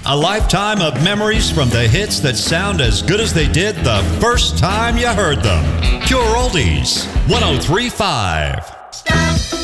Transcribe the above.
A lifetime of memories from the hits that sound as good as they did the first time you heard them. Pure Oldies, 103.5.